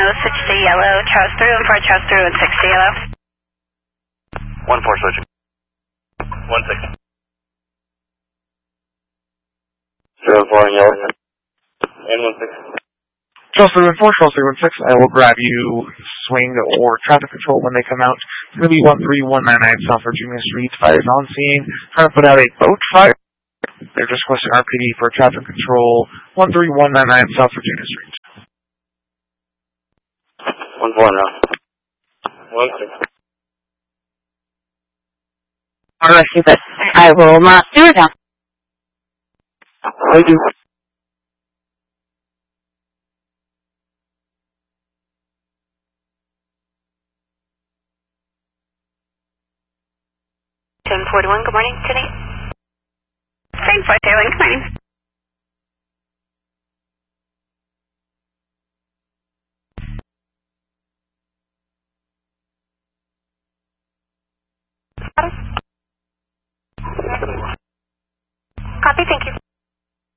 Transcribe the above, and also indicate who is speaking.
Speaker 1: switch to yellow, Charles through and 4 Charles through and 6 to yellow.
Speaker 2: 1-4 switching. 1-6. 0-4 and yellow. And 1-6.
Speaker 3: Charles through and 4, Charles through and 6. I will grab you swing or traffic control when they come out. It's going to be 13199 South Virginia Street. Fire is on scene. Trying to put out a boat fire. They're just requesting RPD for traffic control 13199 South Virginia Street.
Speaker 2: 1-4 now. 1-6.
Speaker 4: Alright, super. I will mark you down.
Speaker 2: Thank you.
Speaker 1: Train 41, good morning, tonight. Train 41, good morning. Copy, thank you.